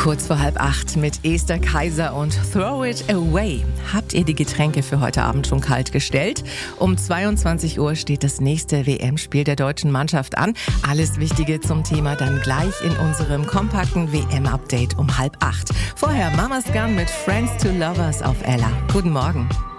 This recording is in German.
Kurz vor 7:30 mit Esther Kaiser und Throw It Away. Habt ihr die Getränke für heute Abend schon kalt gestellt? Um 22 Uhr steht das nächste WM-Spiel der deutschen Mannschaft an. Alles Wichtige zum Thema dann gleich in unserem kompakten WM-Update um 7:30. Vorher Mama's Gun mit Friends to Lovers auf Ella. Guten Morgen.